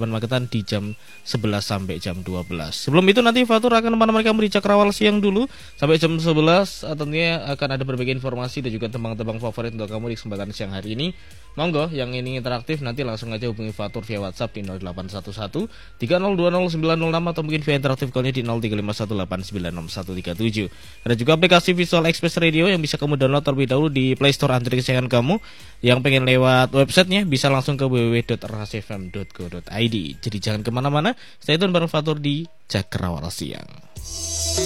depan Magetan di jam 11 sampai jam 12. Sebelum itu nanti Fatur akan menemani kamu di Cakrawala siang dulu sampai jam 11. Tentunya akan ada berbagai informasi dan juga tembang-tembang favorit untuk kamu di kesempatan siang hari ini. Monggo yang ini interaktif nanti langsung aja hubungi Fatur via WhatsApp di 0811 3020 906 atau mungkin via interaktif call-nya di 0351896137. Ada juga aplikasi Visual Express Radio yang bisa kamu download terlebih dahulu di Play Store Android kesayangan kamu. Yang pengen lewat websitenya bisa langsung ke www.rasfm.co.id. Jadi jangan kemana-mana, stay tune bareng Fatur di Cakrawala Siang.